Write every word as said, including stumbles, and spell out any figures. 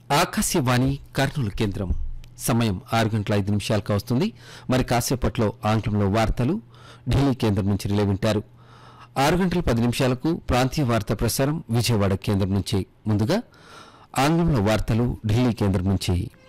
ఆకాశవాణి కర్నూలు కేంద్రం సమయం ఆరు గంటల ఐదు నిమిషాలకు వస్తుంది. మరి కాసేపట్లో ఆంగ్లంలో వార్తలు ఢిల్లీ కేంద్రం నుంచి రిలే వింటారు. ఆరు గంటల పది నిమిషాలకు ప్రాంతీయ వార్తా ప్రసారం విజయవాడ కేంద్రం నుంచి. ముందుగా ఆంగ్లంలో వార్తలు ఢిల్లీ కేంద్రం నుంచి.